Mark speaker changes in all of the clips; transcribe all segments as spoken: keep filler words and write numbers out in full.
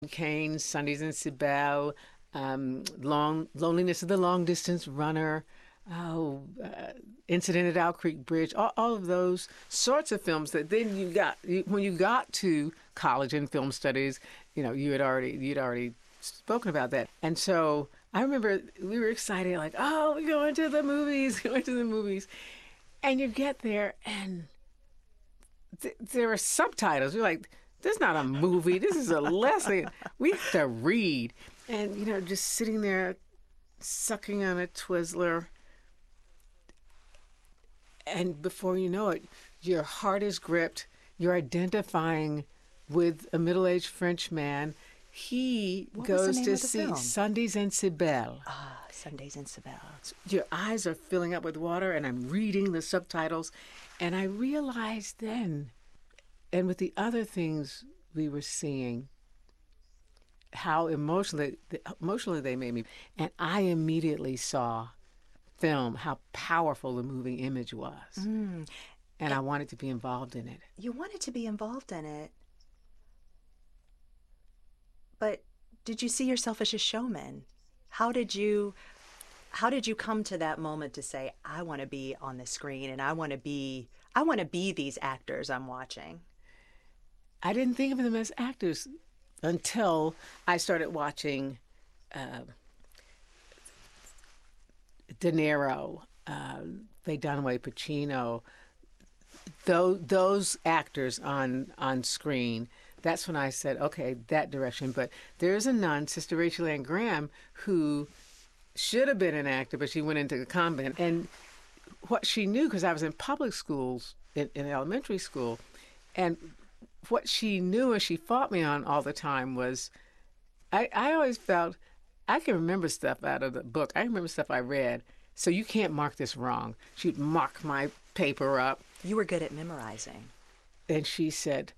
Speaker 1: Kane, Sundays in Cibele, um, Long Loneliness of the Long Distance Runner, oh, uh, Incident at Owl Creek Bridge, all, all of those sorts of films that then you got you, when you got to college and film studies, you know, you had already you'd already spoken about that, and so I remember we were excited, like, oh, we're going to the movies, going to the movies, and you get there and th- there are subtitles. You're like, this is not a movie. This is a lesson. We have to read. And, you know, just sitting there sucking on a Twizzler. And before you know it, your heart is gripped. You're identifying with a middle aged French man. He
Speaker 2: What was the
Speaker 1: goes
Speaker 2: name
Speaker 1: to
Speaker 2: of the
Speaker 1: see
Speaker 2: film?
Speaker 1: Sundays in Cibele.
Speaker 2: Ah, Sundays in Cibele.
Speaker 1: Your eyes are filling up with water, and I'm reading the subtitles. And I realized then, and with the other things we were seeing, how emotionally emotionally they made me. And I immediately saw film, how powerful the moving image was.
Speaker 2: Mm.
Speaker 1: And I wanted to be involved in it.
Speaker 2: You wanted to be involved in it, but did you see yourself as a showman? How did you how did you come to that moment to say, I want to be on the screen and I want to be I want to be these actors I'm watching?
Speaker 1: I didn't think of them as actors until I started watching uh, De Niro, uh, Faye Dunaway, Pacino, those, those actors on, on screen. That's when I said, okay, that direction. But there is a nun, Sister Rachel Ann Graham, who should have been an actor, but she went into the convent. And what she knew, because I was in public schools, in, in elementary school, and what she knew and she fought me on all the time was I, I always felt I can remember stuff out of the book. I remember stuff I read. So you can't mark this wrong. She'd mark my paper up.
Speaker 2: You were good at memorizing.
Speaker 1: And she said,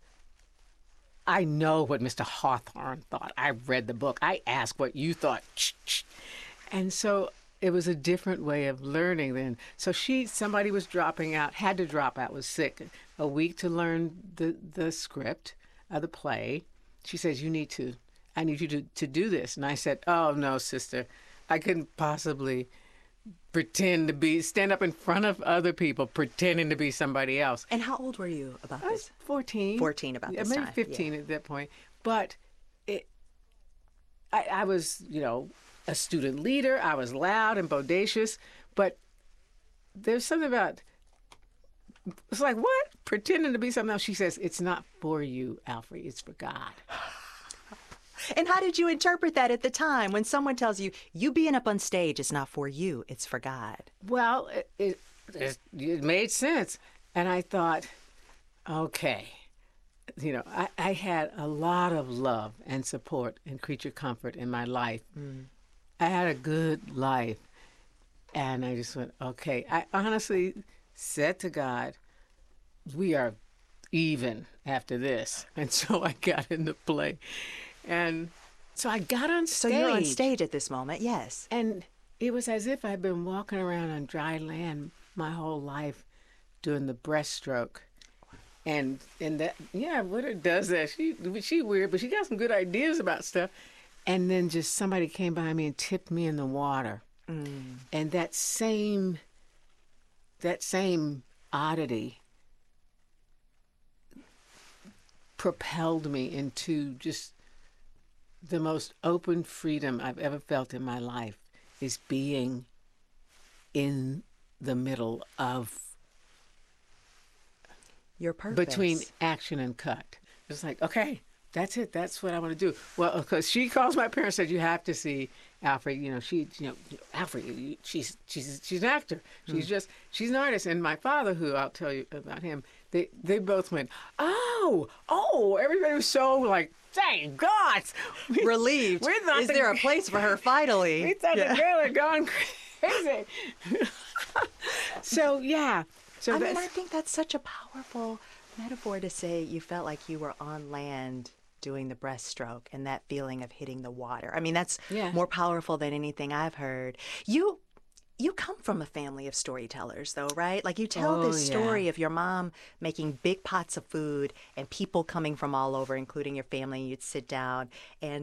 Speaker 1: I know what Mister Hawthorne thought. I read the book. I asked what you thought. And so it was a different way of learning then. So she, somebody was dropping out, had to drop out, was sick, a week to learn the, the script of the play. She says, you need to, I need you to, to do this. And I said, oh, no, sister, I couldn't possibly pretend to be, stand up in front of other people pretending to be somebody else.
Speaker 2: And how old were you about
Speaker 1: I was
Speaker 2: this?
Speaker 1: fourteen.
Speaker 2: fourteen about this
Speaker 1: maybe
Speaker 2: time.
Speaker 1: fifteen
Speaker 2: Yeah.
Speaker 1: at that point. But it, I, I was, you know, a student leader. I was loud and bodacious, but there's something about, it's like, what? Pretending to be something else. She says, it's not for you, Alfre. It's for God.
Speaker 2: And how did you interpret that at the time when someone tells you, you being up on stage is not for you, it's for God?
Speaker 1: Well, it, it, it, it made sense. And I thought, okay, you know, I, I had a lot of love and support and creature comfort in my life. Mm. I had a good life. And I just went, okay. I honestly said to God, we are even after this. And so I got into play. And so I got on stage.
Speaker 2: So you're on stage at this moment, yes.
Speaker 1: And it was as if I'd been walking around on dry land my whole life doing the breaststroke. And and that, yeah, Woodard does that. She, she weird, but she got some good ideas about stuff. And then just somebody came behind me and tipped me in the water. Mm. And that same, that same oddity propelled me into just the most open freedom I've ever felt in my life, is being in the middle of
Speaker 2: your purpose.
Speaker 1: Between action and cut. It's like, okay, that's it. That's what I want to do. Well, because she calls my parents and said, you have to see Alfre. You know, she, you know, Alfre, she's she's she's an actor. She's mm. just she's an artist. And my father, who I'll tell you about him, they they both went, oh, oh. Everybody was so like, thank God,
Speaker 2: we, relieved. We thought Is the, there a place for her finally?
Speaker 1: We thought yeah. the girl had gone crazy. So yeah. So
Speaker 2: I mean, I think that's such a powerful metaphor to say you felt like you were on land doing the breaststroke and that feeling of hitting the water. I mean, that's yeah. more powerful than anything I've heard. You you come from a family of storytellers, though, right? Like you tell
Speaker 1: Oh,
Speaker 2: this
Speaker 1: yeah.
Speaker 2: story of your mom making big pots of food and people coming from all over, including your family, and you'd sit down and